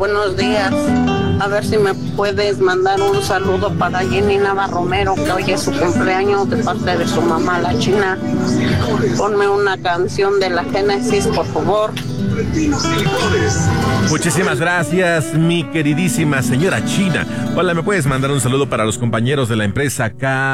Buenos días. A ver si me puedes mandar un saludo para Jenny Nava Romero, que hoy es su cumpleaños, de parte de su mamá, la China. Ponme una canción de la Génesis, por favor. Muchísimas gracias, mi queridísima señora China. Hola, ¿me puedes mandar un saludo para los compañeros de la empresa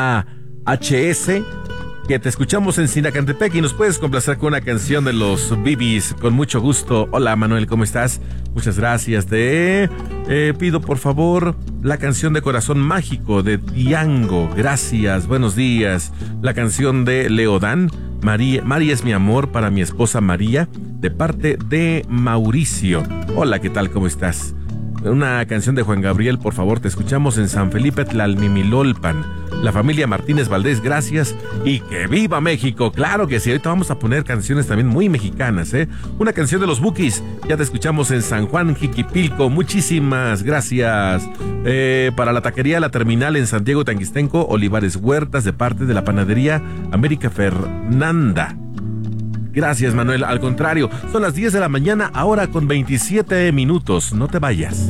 KHS? Que te escuchamos en Sinacantepec y nos puedes complacer con una canción de los Bibis, con mucho gusto. Hola Manuel, ¿cómo estás? Muchas gracias. Te pido por favor la canción de Corazón Mágico de Tiango. Gracias, buenos días. La canción de Leodán, María es mi amor, para mi esposa María, de parte de Mauricio. Hola, ¿qué tal? ¿Cómo estás? Una canción de Juan Gabriel, por favor, te escuchamos en San Felipe Tlalmimilolpan. La familia Martínez Valdés, gracias. Y ¡que viva México! Claro que sí, ahorita vamos a poner canciones también muy mexicanas, ¿eh? Una canción de los Bukis, ya te escuchamos en San Juan Jiquipilco. Muchísimas gracias. Para la taquería La Terminal en Santiago Tanquistenco, Olivares Huertas, de parte de la panadería América Fernanda. Gracias, Manuel. Al contrario, son las 10 de la mañana, ahora con 27 minutos. No te vayas.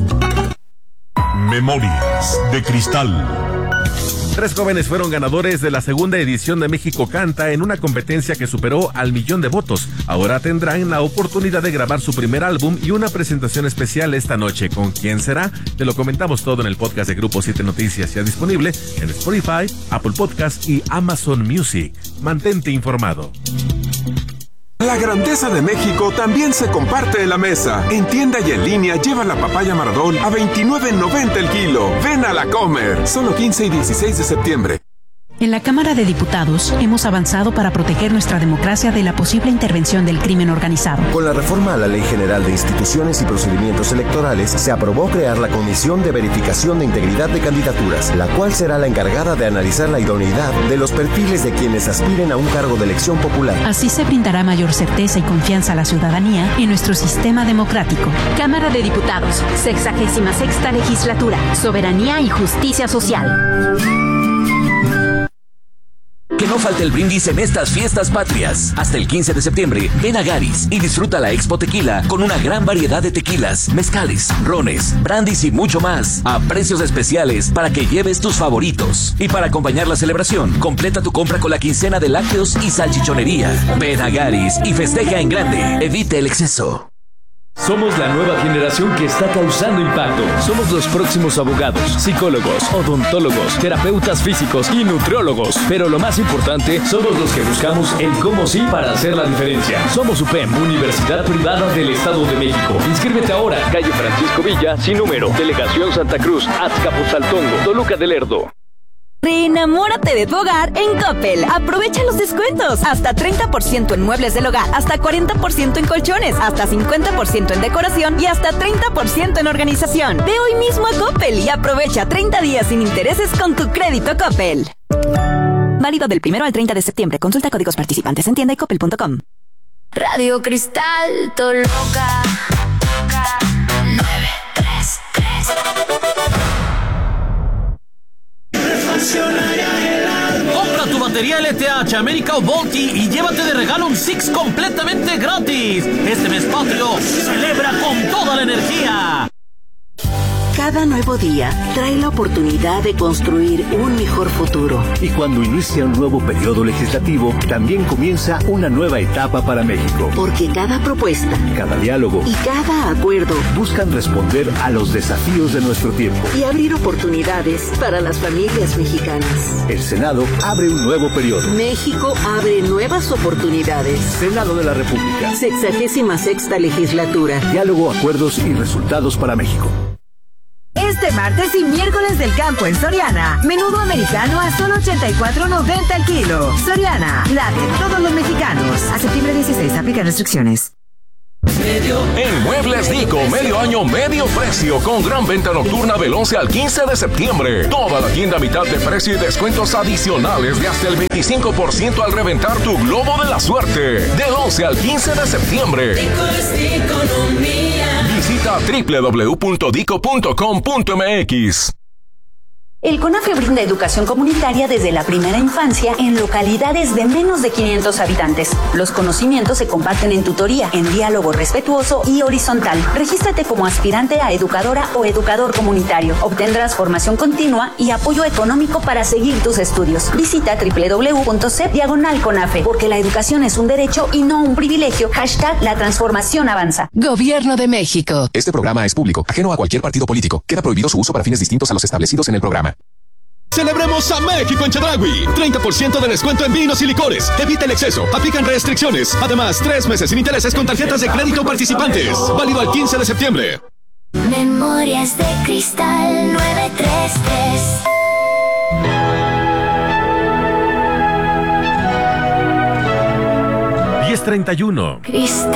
Memorias de Cristal. 3 jóvenes fueron ganadores de la segunda edición de México Canta en una competencia que superó al 1,000,000 de votos. Ahora tendrán la oportunidad de grabar su primer álbum y una presentación especial esta noche. ¿Con quién será? Te lo comentamos todo en el podcast de Grupo 7 Noticias, ya disponible en Spotify, Apple Podcast y Amazon Music. Mantente informado. La grandeza de México también se comparte en la mesa. En tienda y en línea lleva la papaya Maradol a $29.90 el kilo. Ven a la Comer. Solo 15 y 16 de septiembre. En la Cámara de Diputados hemos avanzado para proteger nuestra democracia de la posible intervención del crimen organizado. Con la reforma a la Ley General de Instituciones y Procedimientos Electorales, se aprobó crear la Comisión de Verificación de Integridad de Candidaturas, la cual será la encargada de analizar la idoneidad de los perfiles de quienes aspiren a un cargo de elección popular. Así se brindará mayor certeza y confianza a la ciudadanía en nuestro sistema democrático. Cámara de Diputados, 66ª Legislatura, Soberanía y Justicia Social. Que no falte el brindis en estas fiestas patrias. Hasta el 15 de septiembre, ven a Garis y disfruta la Expo Tequila con una gran variedad de tequilas, mezcales, rones, brandis y mucho más, a precios especiales para que lleves tus favoritos. Y para acompañar la celebración, completa tu compra con la quincena de lácteos y salchichonería. Ven a Garis y festeja en grande. Evite el exceso. Somos la nueva generación que está causando impacto. Somos los próximos abogados, psicólogos, odontólogos, terapeutas físicos y nutriólogos. Pero lo más importante, somos los que buscamos el cómo sí para hacer la diferencia. Somos UPEM, Universidad Privada del Estado de México. Inscríbete ahora. Calle Francisco Villa, sin número. Delegación Santa Cruz, Azcapotzaltongo, Toluca del Lerdo. Reenamórate de tu hogar en Coppel. Aprovecha los descuentos. Hasta 30% en muebles del hogar, hasta 40% en colchones, hasta 50% en decoración y hasta 30% en organización. Ve hoy mismo a Coppel y aprovecha 30 días sin intereses con tu crédito Coppel. Válido del 1 al 30 de septiembre. Consulta códigos participantes en tienda y coppel.com. Radio Cristal, Toluca 933. Compra tu batería LTH, América o Volti y llévate de regalo un Six completamente gratis. Este mes patrio, celebra con toda la energía. Cada nuevo día trae la oportunidad de construir un mejor futuro. Y cuando inicia un nuevo periodo legislativo, también comienza una nueva etapa para México. Porque cada propuesta, cada diálogo y cada acuerdo buscan responder a los desafíos de nuestro tiempo y abrir oportunidades para las familias mexicanas. El Senado abre un nuevo periodo. México abre nuevas oportunidades. Senado de la República. 66ª Legislatura. Diálogo, acuerdos y resultados para México. Este martes y miércoles del campo en Soriana. Menudo americano a solo $84.90 el kilo. Soriana, la de todos los mexicanos. A septiembre 16, aplican restricciones. En Muebles Nico, medio año, medio precio, con gran venta nocturna del 11 al 15 de septiembre. Toda la tienda a mitad de precio y descuentos adicionales de hasta el 25% al reventar tu globo de la suerte. Del 11 al 15 de septiembre. Visita www.dico.com.mx. El CONAFE brinda educación comunitaria desde la primera infancia en localidades de menos de 500 habitantes. Los conocimientos se comparten en tutoría, en diálogo respetuoso y horizontal. Regístrate como aspirante a educadora o educador comunitario. Obtendrás formación continua y apoyo económico para seguir tus estudios. Visita www.cep/CONAFE, porque la educación es un derecho y no un privilegio. #La transformación avanza. Gobierno de México. Este programa es público, ajeno a cualquier partido político. Queda prohibido su uso para fines distintos a los establecidos en el programa. Celebremos a México en Chedraui. 30% de descuento en vinos y licores. Evita el exceso. Aplican restricciones. Además, 3 meses sin intereses con tarjetas de crédito participantes. Válido al 15 de septiembre. Memorias de Cristal 933. $10.31. Cristal.